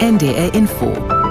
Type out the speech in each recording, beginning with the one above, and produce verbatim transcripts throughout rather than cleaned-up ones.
N D R Info.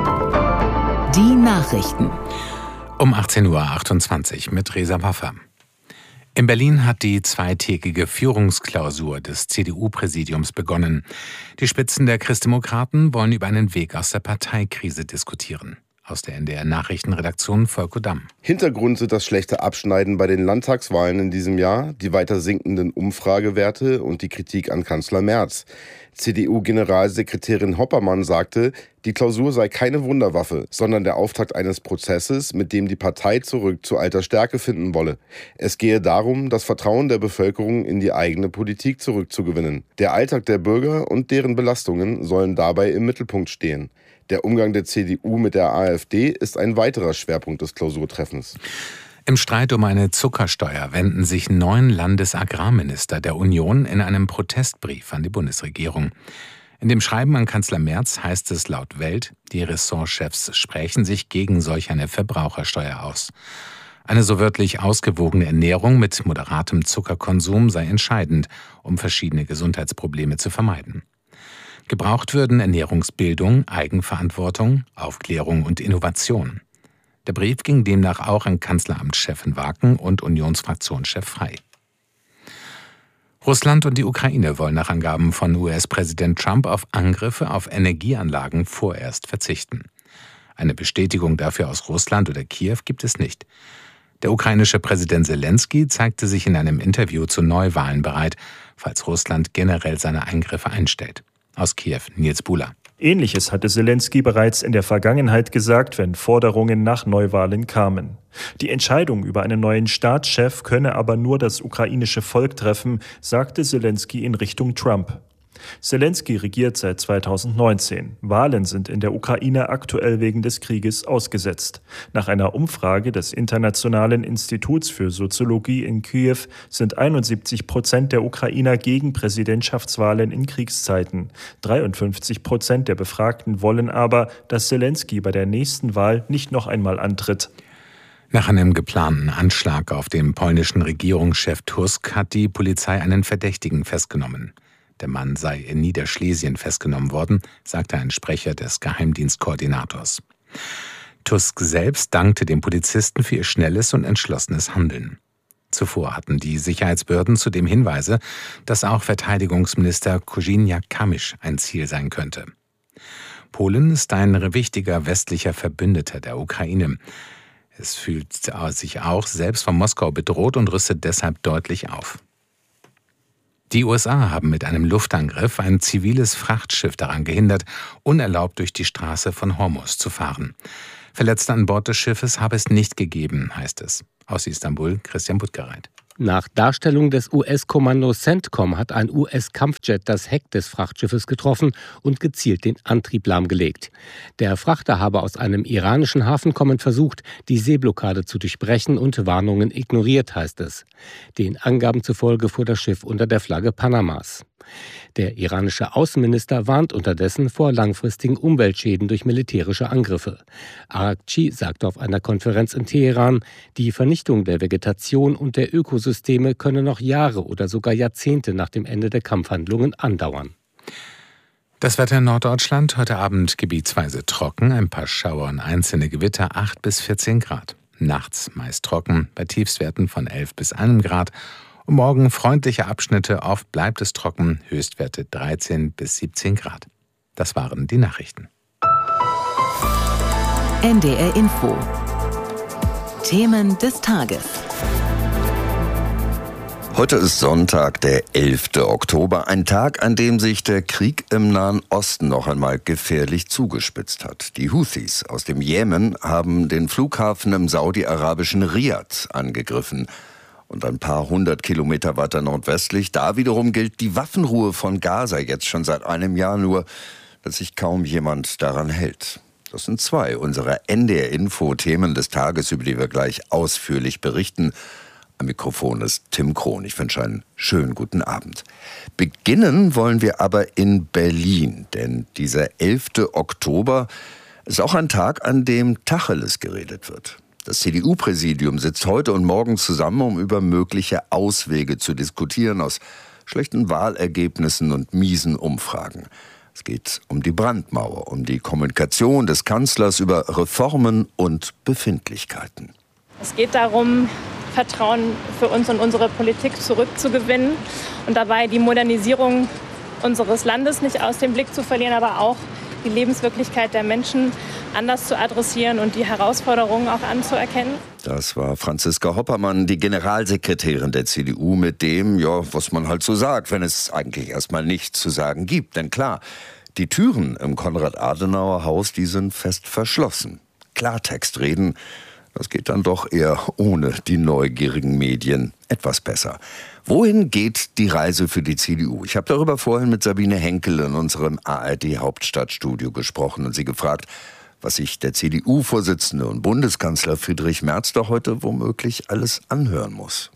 Die Nachrichten. Um achtzehn Uhr achtundzwanzig mit Reza Waffer. In Berlin hat die zweitägige Führungsklausur des C D U-Präsidiums begonnen. Die Spitzen der Christdemokraten wollen über einen Weg aus der Parteikrise diskutieren. Aus der N D R-Nachrichtenredaktion Volker Damm. Hintergrund sind das schlechte Abschneiden bei den Landtagswahlen in diesem Jahr, die weiter sinkenden Umfragewerte und die Kritik an Kanzler Merz. C D U-Generalsekretärin Hoppermann sagte, die Klausur sei keine Wunderwaffe, sondern der Auftakt eines Prozesses, mit dem die Partei zurück zu alter Stärke finden wolle. Es gehe darum, das Vertrauen der Bevölkerung in die eigene Politik zurückzugewinnen. Der Alltag der Bürger und deren Belastungen sollen dabei im Mittelpunkt stehen. Der Umgang der C D U mit der AfD ist ein weiterer Schwerpunkt des Klausurtreffens. Im Streit um eine Zuckersteuer wenden sich neun Landesagrarminister der Union in einem Protestbrief an die Bundesregierung. In dem Schreiben an Kanzler Merz heißt es laut Welt, die Ressortchefs sprechen sich gegen solch eine Verbrauchersteuer aus. Eine so wörtlich ausgewogene Ernährung mit moderatem Zuckerkonsum sei entscheidend, um verschiedene Gesundheitsprobleme zu vermeiden. Gebraucht würden Ernährungsbildung, Eigenverantwortung, Aufklärung und Innovation. Der Brief ging demnach auch an Kanzleramtschefin Waken und Unionsfraktionschef Frey. Russland und die Ukraine wollen nach Angaben von U S-Präsident Trump auf Angriffe auf Energieanlagen vorerst verzichten. Eine Bestätigung dafür aus Russland oder Kiew gibt es nicht. Der ukrainische Präsident Selenskyj zeigte sich in einem Interview zu Neuwahlen bereit, falls Russland generell seine Eingriffe einstellt. Aus Kiew, Nils Buhler. Ähnliches hatte Selenskyj bereits in der Vergangenheit gesagt, wenn Forderungen nach Neuwahlen kamen. Die Entscheidung über einen neuen Staatschef könne aber nur das ukrainische Volk treffen, sagte Selenskyj in Richtung Trump. Selenskyj regiert seit zweitausendneunzehn. Wahlen sind in der Ukraine aktuell wegen des Krieges ausgesetzt. Nach einer Umfrage des Internationalen Instituts für Soziologie in Kiew sind einundsiebzig Prozent der Ukrainer gegen Präsidentschaftswahlen in Kriegszeiten. dreiundfünfzig Prozent der Befragten wollen aber, dass Selenskyj bei der nächsten Wahl nicht noch einmal antritt. Nach einem geplanten Anschlag auf den polnischen Regierungschef Tusk hat die Polizei einen Verdächtigen festgenommen. Der Mann sei in Niederschlesien festgenommen worden, sagte ein Sprecher des Geheimdienstkoordinators. Tusk selbst dankte dem Polizisten für ihr schnelles und entschlossenes Handeln. Zuvor hatten die Sicherheitsbehörden zudem Hinweise, dass auch Verteidigungsminister Kosiniak-Kamysz ein Ziel sein könnte. Polen ist ein wichtiger westlicher Verbündeter der Ukraine. Es fühlt sich auch selbst von Moskau bedroht und rüstet deshalb deutlich auf. Die U S A haben mit einem Luftangriff ein ziviles Frachtschiff daran gehindert, unerlaubt durch die Straße von Hormuz zu fahren. Verletzte an Bord des Schiffes habe es nicht gegeben, heißt es. Aus Istanbul, Christian Buttgereit. Nach Darstellung des U S-Kommandos CENTCOM hat ein U S-Kampfjet das Heck des Frachtschiffes getroffen und gezielt den Antrieb lahmgelegt. Der Frachter habe aus einem iranischen Hafen kommend versucht, die Seeblockade zu durchbrechen und Warnungen ignoriert, heißt es. Den Angaben zufolge fuhr das Schiff unter der Flagge Panamas. Der iranische Außenminister warnt unterdessen vor langfristigen Umweltschäden durch militärische Angriffe. Araghchi sagte auf einer Konferenz in Teheran, die Vernichtung der Vegetation und der Ökosysteme könne noch Jahre oder sogar Jahrzehnte nach dem Ende der Kampfhandlungen andauern. Das Wetter in Norddeutschland heute Abend gebietsweise trocken, ein paar Schauer und einzelne Gewitter, acht bis vierzehn Grad. Nachts meist trocken, bei Tiefstwerten von elf bis einem Grad. Und morgen freundliche Abschnitte, oft bleibt es trocken, Höchstwerte dreizehn bis siebzehn Grad. Das waren die Nachrichten. N D R Info. Themen des Tages. Heute ist Sonntag, der elfte Oktober, ein Tag, an dem sich der Krieg im Nahen Osten noch einmal gefährlich zugespitzt hat. Die Houthis aus dem Jemen haben den Flughafen im saudi-arabischen Riad angegriffen. Und ein paar hundert Kilometer weiter nordwestlich, da wiederum gilt die Waffenruhe von Gaza jetzt schon seit einem Jahr, nur dass sich kaum jemand daran hält. Das sind zwei unserer N D R-Info-Themen des Tages, über die wir gleich ausführlich berichten. Am Mikrofon ist Tim Krohn. Ich wünsche einen schönen guten Abend. Beginnen wollen wir aber in Berlin, denn dieser elfte Oktober ist auch ein Tag, an dem Tacheles geredet wird. Das C D U-Präsidium sitzt heute und morgen zusammen, um über mögliche Auswege zu diskutieren aus schlechten Wahlergebnissen und miesen Umfragen. Es geht um die Brandmauer, um die Kommunikation des Kanzlers über Reformen und Befindlichkeiten. Es geht darum, Vertrauen für uns und unsere Politik zurückzugewinnen und dabei die Modernisierung unseres Landes nicht aus dem Blick zu verlieren, aber auch die Lebenswirklichkeit der Menschen anders zu adressieren und die Herausforderungen auch anzuerkennen. Das war Franziska Hoppermann, die Generalsekretärin der C D U, mit dem, ja, was man halt so sagt, wenn es eigentlich erstmal nichts zu sagen gibt. Denn klar, die Türen im Konrad-Adenauer-Haus, die sind fest verschlossen. Klartext reden, das geht dann doch eher ohne die neugierigen Medien etwas besser. Wohin geht die Reise für die C D U? Ich habe darüber vorhin mit Sabine Henkel in unserem A R D-Hauptstadtstudio gesprochen und sie gefragt, was sich der C D U-Vorsitzende und Bundeskanzler Friedrich Merz da heute womöglich alles anhören muss.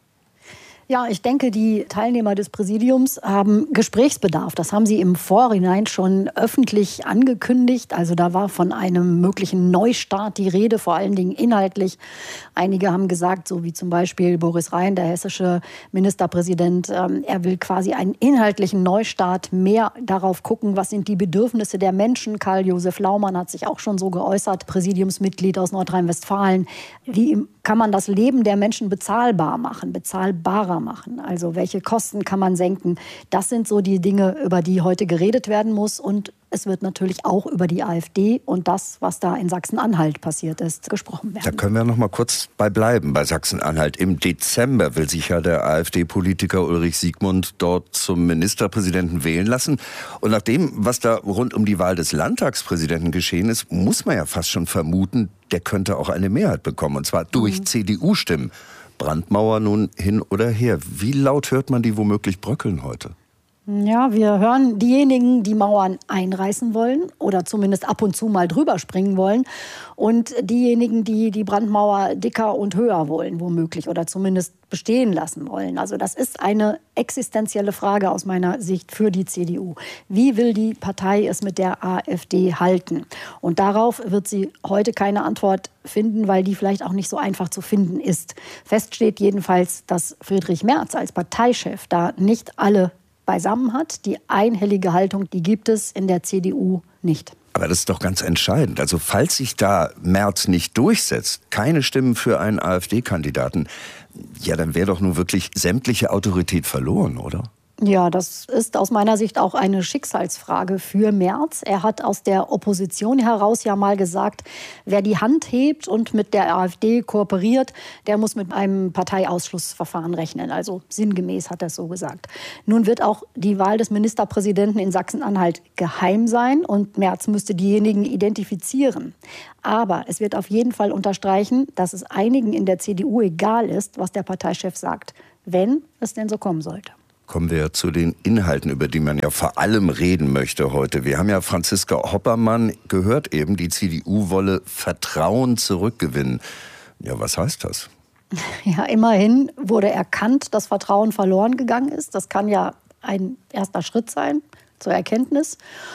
Ja, ich denke, die Teilnehmer des Präsidiums haben Gesprächsbedarf. Das haben sie im Vorhinein schon öffentlich angekündigt. Also da war von einem möglichen Neustart die Rede, vor allen Dingen inhaltlich. Einige haben gesagt, so wie zum Beispiel Boris Rhein, der hessische Ministerpräsident, er will quasi einen inhaltlichen Neustart, mehr darauf gucken, was sind die Bedürfnisse der Menschen. Karl-Josef Laumann hat sich auch schon so geäußert, Präsidiumsmitglied aus Nordrhein-Westfalen. Wie kann man das Leben der Menschen bezahlbar machen, bezahlbarer machen? Also welche Kosten kann man senken? Das sind so die Dinge, über die heute geredet werden muss. Und es wird natürlich auch über die AfD und das, was da in Sachsen-Anhalt passiert ist, gesprochen werden. Da können wir noch mal kurz bei bleiben, bei Sachsen-Anhalt. Im Dezember will sich ja der AfD-Politiker Ulrich Siegmund dort zum Ministerpräsidenten wählen lassen. Und nach dem, was da rund um die Wahl des Landtagspräsidenten geschehen ist, muss man ja fast schon vermuten, der könnte auch eine Mehrheit bekommen. Und zwar durch mhm. C D U-Stimmen. Brandmauer nun hin oder her. Wie laut hört man die womöglich bröckeln heute? Ja, wir hören diejenigen, die Mauern einreißen wollen oder zumindest ab und zu mal drüber springen wollen, und diejenigen, die die Brandmauer dicker und höher wollen, womöglich, oder zumindest bestehen lassen wollen. Also das ist eine existenzielle Frage aus meiner Sicht für die C D U. Wie will die Partei es mit der AfD halten? Und darauf wird sie heute keine Antwort finden, weil die vielleicht auch nicht so einfach zu finden ist. Fest steht jedenfalls, dass Friedrich Merz als Parteichef da nicht alle beisammen hat. Die einhellige Haltung, die gibt es in der C D U nicht. Aber das ist doch ganz entscheidend. Also falls sich da Merz nicht durchsetzt, keine Stimmen für einen AfD-Kandidaten, ja, dann wäre doch nun wirklich sämtliche Autorität verloren, oder? Ja, das ist aus meiner Sicht auch eine Schicksalsfrage für Merz. Er hat aus der Opposition heraus ja mal gesagt, wer die Hand hebt und mit der AfD kooperiert, der muss mit einem Parteiausschlussverfahren rechnen. Also sinngemäß hat er es so gesagt. Nun wird auch die Wahl des Ministerpräsidenten in Sachsen-Anhalt geheim sein und Merz müsste diejenigen identifizieren. Aber es wird auf jeden Fall unterstreichen, dass es einigen in der C D U egal ist, was der Parteichef sagt, wenn es denn so kommen sollte. Kommen wir zu den Inhalten, über die man ja vor allem reden möchte heute. Wir haben ja Franziska Hoppermann gehört eben, die C D U wolle Vertrauen zurückgewinnen. Ja, was heißt das? Ja, immerhin wurde erkannt, dass Vertrauen verloren gegangen ist. Das kann ja ein erster Schritt sein zur Erkenntnis.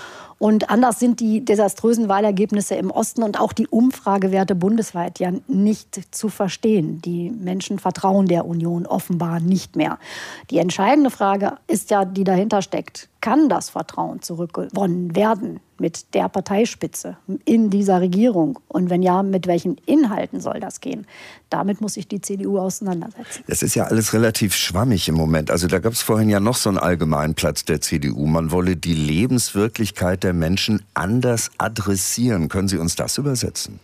Und anders sind die desaströsen Wahlergebnisse im Osten und auch die Umfragewerte bundesweit ja nicht zu verstehen. Die Menschen vertrauen der Union offenbar nicht mehr. Die entscheidende Frage ist ja, die dahinter steckt. Kann das Vertrauen zurückgewonnen werden mit der Parteispitze in dieser Regierung? Und wenn ja, mit welchen Inhalten soll das gehen? Damit muss sich die C D U auseinandersetzen. Das ist ja alles relativ schwammig im Moment. Also da gab es vorhin ja noch so einen Allgemeinplatz der C D U. Man wolle die Lebenswirklichkeit der Menschen anders adressieren. Können Sie uns das übersetzen?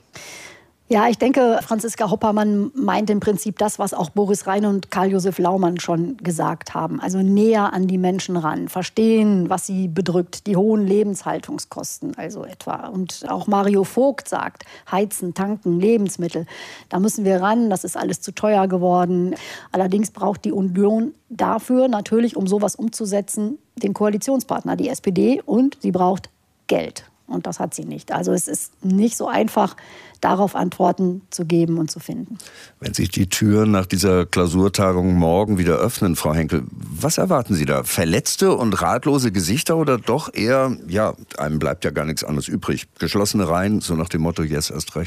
Ja, ich denke, Franziska Hoppermann meint im Prinzip das, was auch Boris Rhein und Karl-Josef Laumann schon gesagt haben. Also näher an die Menschen ran, verstehen, was sie bedrückt, die hohen Lebenshaltungskosten also etwa. Und auch Mario Vogt sagt, Heizen, Tanken, Lebensmittel, da müssen wir ran, das ist alles zu teuer geworden. Allerdings braucht die Union dafür natürlich, um sowas umzusetzen, den Koalitionspartner, die S P D, und sie braucht Geld. Und das hat sie nicht. Also es ist nicht so einfach, darauf Antworten zu geben und zu finden. Wenn sich die Türen nach dieser Klausurtagung morgen wieder öffnen, Frau Henkel, was erwarten Sie da? Verletzte und ratlose Gesichter oder doch eher, ja, einem bleibt ja gar nichts anderes übrig, geschlossene Reihen, so nach dem Motto, jetzt erst recht?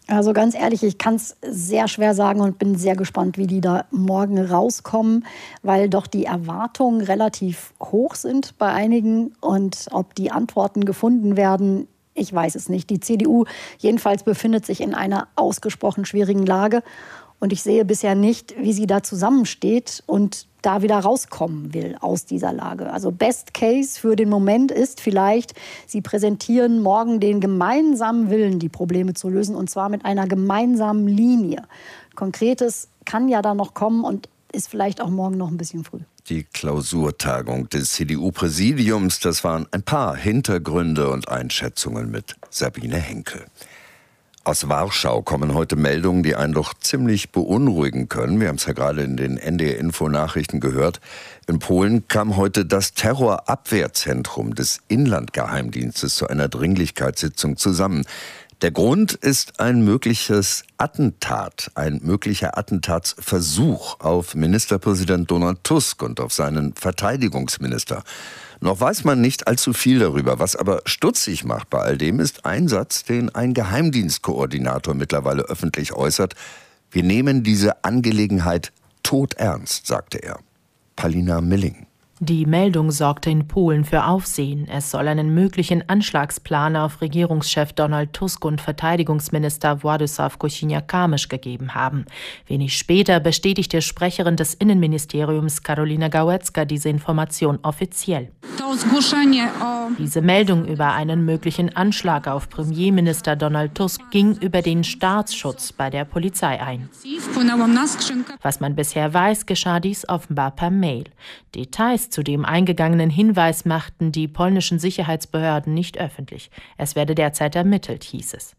Also ganz ehrlich, ich kann es sehr schwer sagen und bin sehr gespannt, wie die da morgen rauskommen, weil doch die Erwartungen relativ hoch sind bei einigen. Und ob die Antworten gefunden werden, ich weiß es nicht. Die C D U jedenfalls befindet sich in einer ausgesprochen schwierigen Lage. Und ich sehe bisher nicht, wie sie da zusammensteht und da wieder rauskommen will aus dieser Lage. Also Best Case für den Moment ist vielleicht, sie präsentieren morgen den gemeinsamen Willen, die Probleme zu lösen, und zwar mit einer gemeinsamen Linie. Konkretes kann ja da noch kommen und ist vielleicht auch morgen noch ein bisschen früh. Die Klausurtagung des C D U-Präsidiums, das waren ein paar Hintergründe und Einschätzungen mit Sabine Henkel. Aus Warschau kommen heute Meldungen, die einen doch ziemlich beunruhigen können. Wir haben es ja gerade in den N D R-Info-Nachrichten gehört. In Polen kam heute das Terrorabwehrzentrum des Inlandgeheimdienstes zu einer Dringlichkeitssitzung zusammen. Der Grund ist ein mögliches Attentat, ein möglicher Attentatsversuch auf Ministerpräsident Donald Tusk und auf seinen Verteidigungsminister. Noch weiß man nicht allzu viel darüber. Was aber stutzig macht bei all dem, ist ein Satz, den ein Geheimdienstkoordinator mittlerweile öffentlich äußert. Wir nehmen diese Angelegenheit todernst, sagte er. Palina Milling. Die Meldung sorgte in Polen für Aufsehen. Es soll einen möglichen Anschlagsplan auf Regierungschef Donald Tusk und Verteidigungsminister Władysław Kosiniak-Kamysz gegeben haben. Wenig später bestätigte Sprecherin des Innenministeriums Karolina Gałęzka diese Information offiziell. Diese Meldung über einen möglichen Anschlag auf Premierminister Donald Tusk ging über den Staatsschutz bei der Polizei ein. Was man bisher weiß, geschah dies offenbar per Mail. Details zu dem eingegangenen Hinweis machten die polnischen Sicherheitsbehörden nicht öffentlich. Es werde derzeit ermittelt, hieß es.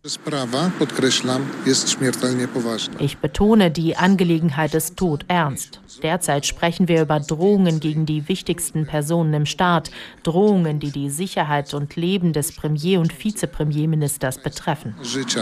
Ich betone, die Angelegenheit ist todernst. Derzeit sprechen wir über Drohungen gegen die wichtigsten Personen im Staat, Drohungen, die die Sicherheit und Leben des Premier- und Vizepremierministers betreffen,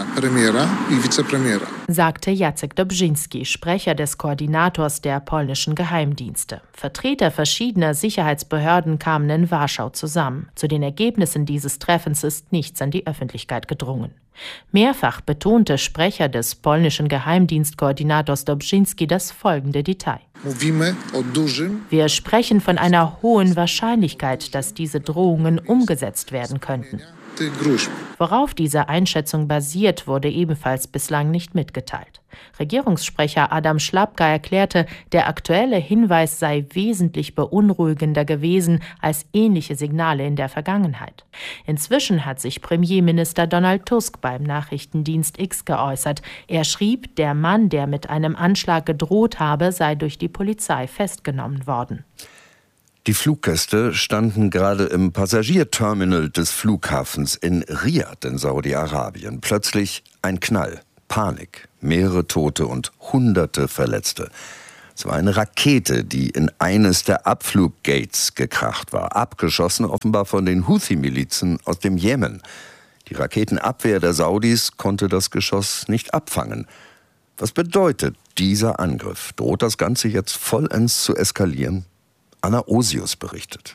sagte Jacek Dobrzyński, Sprecher des Koordinators der polnischen Geheimdienste. Vertreter verschiedener Sicherheitsbehörden kamen in Warschau zusammen. Zu den Ergebnissen dieses Treffens ist nichts an die Öffentlichkeit gedrungen. Mehrfach betonte Sprecher des polnischen Geheimdienstkoordinators Dobrzyński das folgende Detail. Wir sprechen von einer hohen Wahrscheinlichkeit, dass diese Drohungen umgesetzt werden könnten. Worauf diese Einschätzung basiert, wurde ebenfalls bislang nicht mitgeteilt. Regierungssprecher Adam Szłapka erklärte, der aktuelle Hinweis sei wesentlich beunruhigender gewesen als ähnliche Signale in der Vergangenheit. Inzwischen hat sich Premierminister Donald Tusk beim Nachrichtendienst X geäußert. Er schrieb, der Mann, der mit einem Anschlag gedroht habe, sei durch die Polizei festgenommen worden. Die Fluggäste standen gerade im Passagierterminal des Flughafens in Riyadh in Saudi-Arabien. Plötzlich ein Knall, Panik, mehrere Tote und hunderte Verletzte. Es war eine Rakete, die in eines der Abfluggates gekracht war, abgeschossen offenbar von den Houthi-Milizen aus dem Jemen. Die Raketenabwehr der Saudis konnte das Geschoss nicht abfangen. Was bedeutet dieser Angriff? Droht das Ganze jetzt vollends zu eskalieren? Anna Osius berichtet.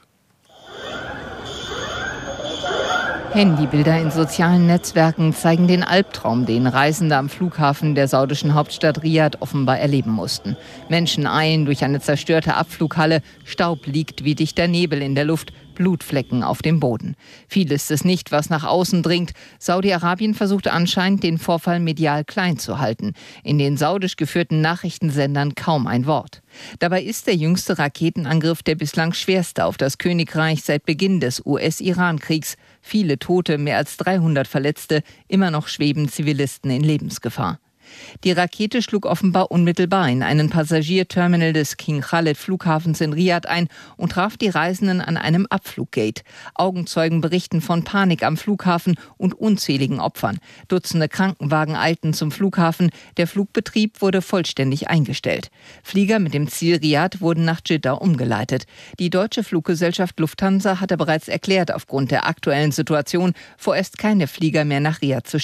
Handybilder in sozialen Netzwerken zeigen den Albtraum, den Reisende am Flughafen der saudischen Hauptstadt Riyadh offenbar erleben mussten. Menschen eilen durch eine zerstörte Abflughalle, Staub liegt wie dichter Nebel in der Luft, Blutflecken auf dem Boden. Viel ist es nicht, was nach außen dringt. Saudi-Arabien versucht anscheinend, den Vorfall medial klein zu halten. In den saudisch geführten Nachrichtensendern kaum ein Wort. Dabei ist der jüngste Raketenangriff der bislang schwerste auf das Königreich seit Beginn des U S-Iran-Kriegs. Viele Tote, mehr als dreihundert Verletzte, immer noch schweben Zivilisten in Lebensgefahr. Die Rakete schlug offenbar unmittelbar in einen Passagierterminal des King Khaled Flughafens in Riyadh ein und traf die Reisenden an einem Abfluggate. Augenzeugen berichten von Panik am Flughafen und unzähligen Opfern. Dutzende Krankenwagen eilten zum Flughafen. Der Flugbetrieb wurde vollständig eingestellt. Flieger mit dem Ziel Riyadh wurden nach Jeddah umgeleitet. Die deutsche Fluggesellschaft Lufthansa hatte bereits erklärt, aufgrund der aktuellen Situation vorerst keine Flieger mehr nach Riyadh zu schicken.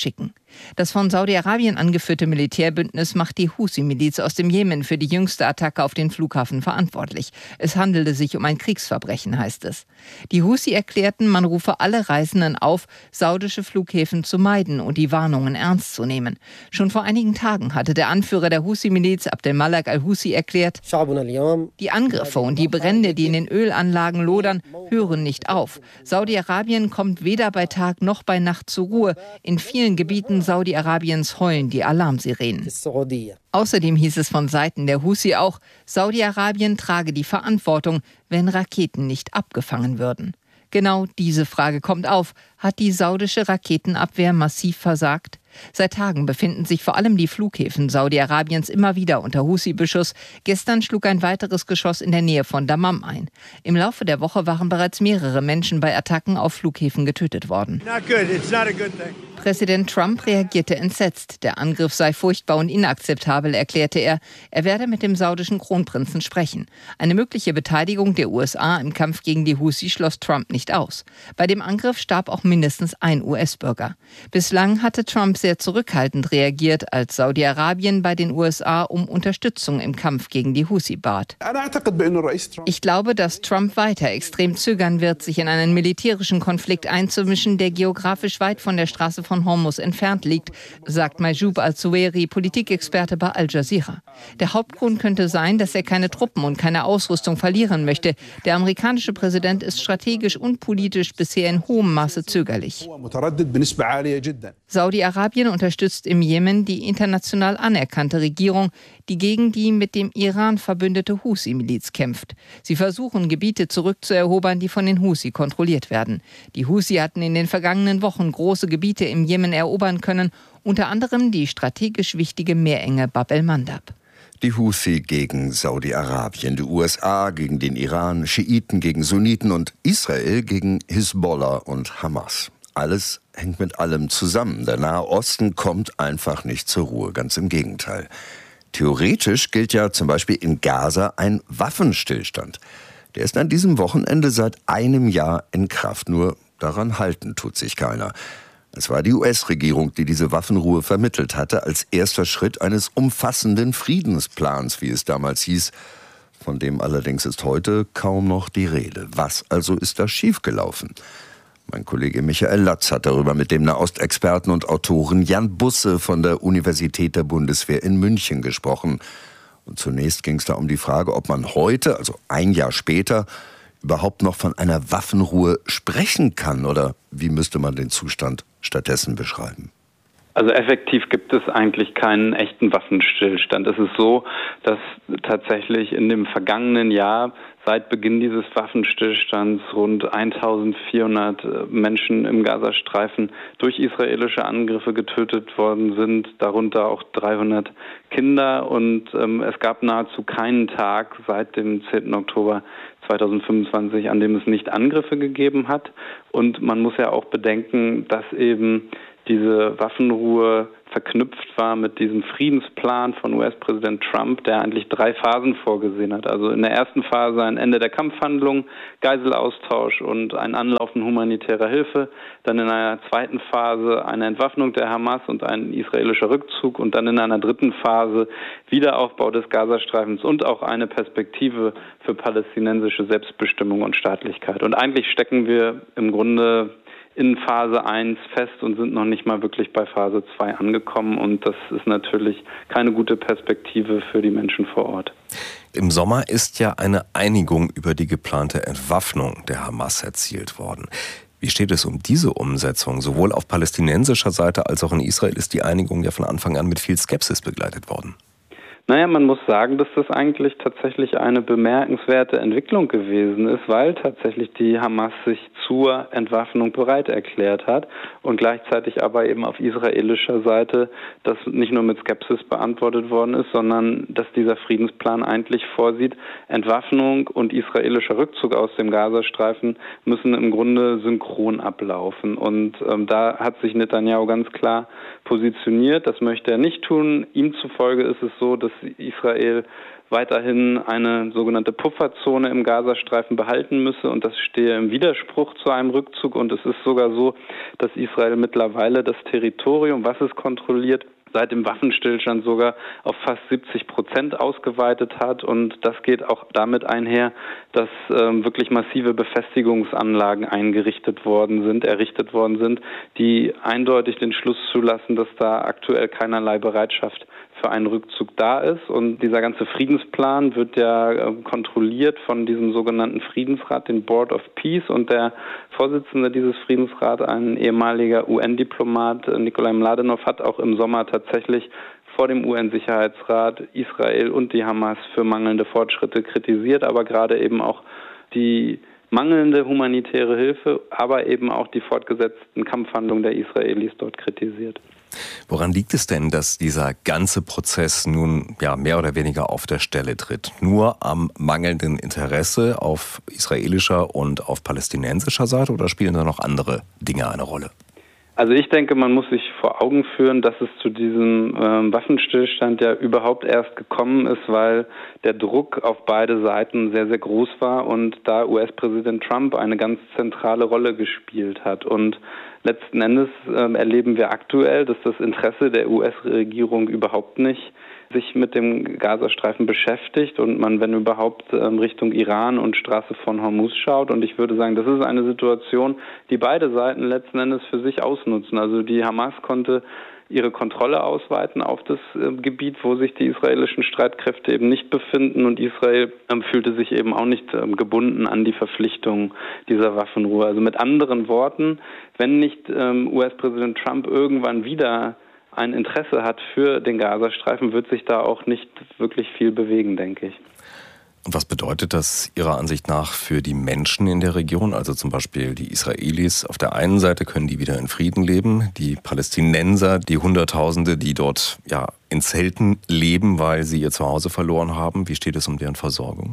Das von Saudi-Arabien angeführte Militärbündnis macht die Husi-Miliz aus dem Jemen für die jüngste Attacke auf den Flughafen verantwortlich. Es handelte sich um ein Kriegsverbrechen, heißt es. Die Husi erklärten, man rufe alle Reisenden auf, saudische Flughäfen zu meiden und die Warnungen ernst zu nehmen. Schon vor einigen Tagen hatte der Anführer der Husi-Miliz, Abdel Malak al-Husi, erklärt, die Angriffe und die Brände, die in den Ölanlagen lodern, hören nicht auf. Saudi-Arabien kommt weder bei Tag noch bei Nacht zur Ruhe. In vielen Gebieten Saudi-Arabiens heulen die Alarmsirenen. Außerdem hieß es von Seiten der Husi auch, Saudi-Arabien trage die Verantwortung, wenn Raketen nicht abgefangen würden. Genau diese Frage kommt auf. Hat die saudische Raketenabwehr massiv versagt? Seit Tagen befinden sich vor allem die Flughäfen Saudi-Arabiens immer wieder unter Husi-Beschuss. Gestern schlug ein weiteres Geschoss in der Nähe von Dammam ein. Im Laufe der Woche waren bereits mehrere Menschen bei Attacken auf Flughäfen getötet worden. Präsident Trump reagierte entsetzt. Der Angriff sei furchtbar und inakzeptabel, erklärte er. Er werde mit dem saudischen Kronprinzen sprechen. Eine mögliche Beteiligung der U S A im Kampf gegen die Husi schloss Trump nicht aus. Bei dem Angriff starb auch mindestens ein U S-Bürger. Bislang hatte Trump sehr zurückhaltend reagiert, als Saudi-Arabien bei den U S A um Unterstützung im Kampf gegen die Husi bat. Ich glaube, dass Trump weiter extrem zögern wird, sich in einen militärischen Konflikt einzumischen, der geografisch weit von der Straße von Hormuz entfernt liegt, sagt Majoub al-Zuwairi, Politikexperte bei Al Jazeera. Der Hauptgrund könnte sein, dass er keine Truppen und keine Ausrüstung verlieren möchte. Der amerikanische Präsident ist strategisch und politisch bisher in hohem Maße zögerlich. Saudi-Arabien unterstützt im Jemen die international anerkannte Regierung, die gegen die mit dem Iran verbündete Husi-Miliz kämpft. Sie versuchen, Gebiete zurückzuerobern, die von den Husi kontrolliert werden. Die Husi hatten in den vergangenen Wochen große Gebiete im Jemen erobern können, unter anderem die strategisch wichtige Meerenge Bab el-Mandab. Die Husi gegen Saudi-Arabien, die U S A gegen den Iran, Schiiten gegen Sunniten und Israel gegen Hisbollah und Hamas. Alles hängt mit allem zusammen. Der Nahe Osten kommt einfach nicht zur Ruhe, ganz im Gegenteil. Theoretisch gilt ja zum Beispiel in Gaza ein Waffenstillstand. Der ist an diesem Wochenende seit einem Jahr in Kraft. Nur daran halten tut sich keiner. Es war die U S-Regierung, die diese Waffenruhe vermittelt hatte, als erster Schritt eines umfassenden Friedensplans, wie es damals hieß. Von dem allerdings ist heute kaum noch die Rede. Was also ist da schiefgelaufen? Mein Kollege Michael Latz hat darüber mit dem Nahostexperten und Autoren Jan Busse von der Universität der Bundeswehr in München gesprochen. Und zunächst ging es da um die Frage, ob man heute, also ein Jahr später, überhaupt noch von einer Waffenruhe sprechen kann, oder wie müsste man den Zustand stattdessen beschreiben? Also effektiv gibt es eigentlich keinen echten Waffenstillstand. Es ist so, dass tatsächlich in dem vergangenen Jahr seit Beginn dieses Waffenstillstands rund eintausendvierhundert Menschen im Gazastreifen durch israelische Angriffe getötet worden sind, darunter auch dreihundert Kinder. Und ähm, es gab nahezu keinen Tag seit dem zehnten Oktober zweitausendfünfundzwanzig, an dem es nicht Angriffe gegeben hat. Und man muss ja auch bedenken, dass eben diese Waffenruhe verknüpft war mit diesem Friedensplan von U S-Präsident Trump, der eigentlich drei Phasen vorgesehen hat. Also in der ersten Phase ein Ende der Kampfhandlungen, Geiselaustausch und ein Anlaufen humanitärer Hilfe. Dann in einer zweiten Phase eine Entwaffnung der Hamas und ein israelischer Rückzug. Und dann in einer dritten Phase Wiederaufbau des Gazastreifens und auch eine Perspektive für palästinensische Selbstbestimmung und Staatlichkeit. Und eigentlich stecken wir im Grunde in Phase eins fest und sind noch nicht mal wirklich bei Phase zwei angekommen. Und das ist natürlich keine gute Perspektive für die Menschen vor Ort. Im Sommer ist ja eine Einigung über die geplante Entwaffnung der Hamas erzielt worden. Wie steht es um diese Umsetzung? Sowohl auf palästinensischer Seite als auch in Israel ist die Einigung ja von Anfang an mit viel Skepsis begleitet worden. Naja, man muss sagen, dass das eigentlich tatsächlich eine bemerkenswerte Entwicklung gewesen ist, weil tatsächlich die Hamas sich zur Entwaffnung bereit erklärt hat und gleichzeitig aber eben auf israelischer Seite das nicht nur mit Skepsis beantwortet worden ist, sondern dass dieser Friedensplan eigentlich vorsieht, Entwaffnung und israelischer Rückzug aus dem Gazastreifen müssen im Grunde synchron ablaufen. Und ähm, da hat sich Netanyahu ganz klar positioniert, das möchte er nicht tun. Ihm zufolge ist es so, dass Israel weiterhin eine sogenannte Pufferzone im Gazastreifen behalten müsse und das stehe im Widerspruch zu einem Rückzug und es ist sogar so, dass Israel mittlerweile das Territorium, was es kontrolliert, seit dem Waffenstillstand sogar auf fast siebzig Prozent ausgeweitet hat und das geht auch damit einher, dass ähm, wirklich massive Befestigungsanlagen eingerichtet worden sind, errichtet worden sind, die eindeutig den Schluss zulassen, dass da aktuell keinerlei Bereitschaft für einen Rückzug da ist und dieser ganze Friedensplan wird ja äh, kontrolliert von diesem sogenannten Friedensrat, den Board of Peace und der Vorsitzende dieses Friedensrats, ein ehemaliger U N-Diplomat, Nikolai Mladenov, hat auch im Sommer tatsächlich vor dem U N-Sicherheitsrat Israel und die Hamas für mangelnde Fortschritte kritisiert, aber gerade eben auch die mangelnde humanitäre Hilfe, aber eben auch die fortgesetzten Kampfhandlungen der Israelis dort kritisiert. Woran liegt es denn, dass dieser ganze Prozess nun ja mehr oder weniger auf der Stelle tritt? Nur am mangelnden Interesse auf israelischer und auf palästinensischer Seite oder spielen da noch andere Dinge eine Rolle? Also ich denke, man muss sich vor Augen führen, dass es zu diesem ähm, Waffenstillstand ja überhaupt erst gekommen ist, weil der Druck auf beide Seiten sehr, sehr groß war und da U S-Präsident Trump eine ganz zentrale Rolle gespielt hat. Und letzten Endes ähm, erleben wir aktuell, dass das Interesse der U S-Regierung überhaupt nicht sich mit dem Gazastreifen beschäftigt und man, wenn überhaupt, Richtung Iran und Straße von Hormuz schaut. Und ich würde sagen, das ist eine Situation, die beide Seiten letzten Endes für sich ausnutzen. Also die Hamas konnte ihre Kontrolle ausweiten auf das äh, Gebiet, wo sich die israelischen Streitkräfte eben nicht befinden und Israel ähm, fühlte sich eben auch nicht ähm, gebunden an die Verpflichtung dieser Waffenruhe. Also mit anderen Worten, wenn nicht ähm, U S-Präsident Trump irgendwann wieder ein Interesse hat für den Gazastreifen, wird sich da auch nicht wirklich viel bewegen, denke ich. Und was bedeutet das Ihrer Ansicht nach für die Menschen in der Region? Also zum Beispiel die Israelis. Auf der einen Seite können die wieder in Frieden leben. Die Palästinenser, die Hunderttausende, die dort ja in Zelten leben, weil sie ihr Zuhause verloren haben. Wie steht es um deren Versorgung?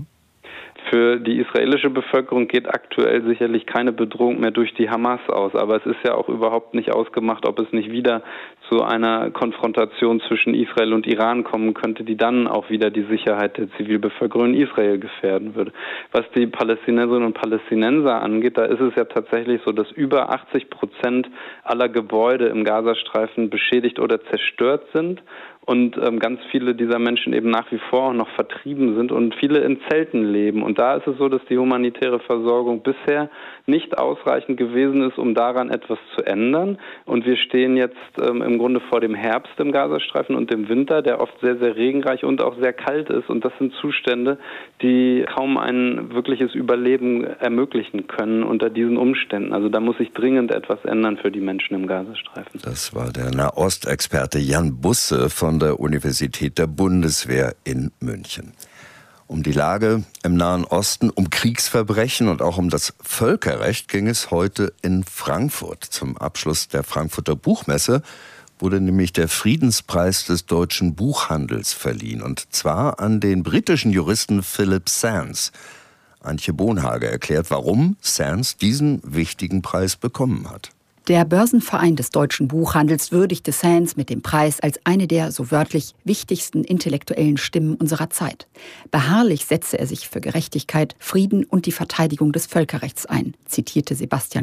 Für die israelische Bevölkerung geht aktuell sicherlich keine Bedrohung mehr durch die Hamas aus. Aber es ist ja auch überhaupt nicht ausgemacht, ob es nicht wieder zu einer Konfrontation zwischen Israel und Iran kommen könnte, die dann auch wieder die Sicherheit der Zivilbevölkerung in Israel gefährden würde. Was die Palästinenserinnen und Palästinenser angeht, da ist es ja tatsächlich so, dass über achtzig Prozent aller Gebäude im Gazastreifen beschädigt oder zerstört sind. Und ähm, ganz viele dieser Menschen eben nach wie vor noch vertrieben sind und viele in Zelten leben. Und da ist es so, dass die humanitäre Versorgung bisher nicht ausreichend gewesen ist, um daran etwas zu ändern. Und wir stehen jetzt ähm, im Grunde vor dem Herbst im Gazastreifen und dem Winter, der oft sehr, sehr regenreich und auch sehr kalt ist. Und das sind Zustände, die kaum ein wirkliches Überleben ermöglichen können unter diesen Umständen. Also da muss sich dringend etwas ändern für die Menschen im Gazastreifen. Das war der Nahostexperte Jan Busse von der Universität der Bundeswehr in München. Um die Lage im Nahen Osten, um Kriegsverbrechen und auch um das Völkerrecht ging es heute in Frankfurt. Zum Abschluss der Frankfurter Buchmesse wurde nämlich der Friedenspreis des deutschen Buchhandels verliehen. Und zwar an den britischen Juristen Philip Sands. Antje Bonhage erklärt, warum Sands diesen wichtigen Preis bekommen hat. Der Börsenverein des deutschen Buchhandels würdigte Sands mit dem Preis als eine der, so wörtlich, wichtigsten intellektuellen Stimmen unserer Zeit. Beharrlich setzte er sich für Gerechtigkeit, Frieden und die Verteidigung des Völkerrechts ein, zitierte Sebastian